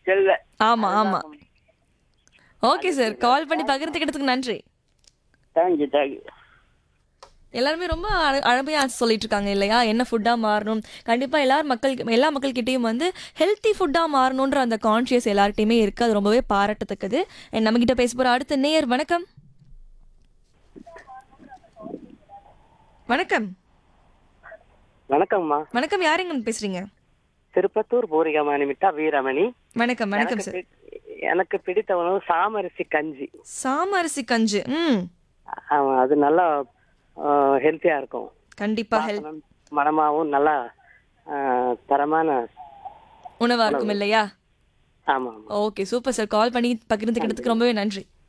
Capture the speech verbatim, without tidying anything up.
செல்வ. ஆமா ஆமா. அதுதான். ஓகே சார், கால் பண்ணி பகிர்ந்துக்கிட்டதுக்கு நன்றி. Thank you thank you. எல்லாருமே ரொம்ப அழ- அழமையா சொல்லிட்டு இருக்காங்க இல்லையா, என்ன ஃபுட்டா மாறணும். கண்டிப்பா எல்லாரும் மக்கள் எல்லா மக்கள்கிட்டயும் வந்து ஹெல்த்தி ஃபுட்டா மாறணுன்ற அந்த கான்ஷியஸ் எல்லார்கிட்டயுமே இருக்கு. அது ரொம்பவே பாராட்டத்தக்கது. And நம்ம கிட்ட பேச போற அடுத்த நேயர், வணக்கம். வணக்கம். வணக்கம்மா. வணக்கம், யாருங்க பேசுறீங்க? திருப்பத்தூர் பூரிகமானி மிட்டா வீரமணி. வணக்கம் எனக்கு வணக்கம் சார். பி- எனக்கு பிடித்த உணவு சாமரிசி கஞ்சி. சாமரிசி கஞ்சு. ம். ஆமா, அது நல்லா ஹெல்த்தியா இருக்கும். கண்டிப்பா ஹெல்த் வாசனம் மனமாவும் நல்லா ஆ, தரமான உணவா இருக்கும் இல்லையா? ஆமா ஆமா. ஓகே, சூப்பர் சார், கால் பண்ணி பகிர்ந்துக்கிட்டதுக்கு ரொம்பவே நன்றி.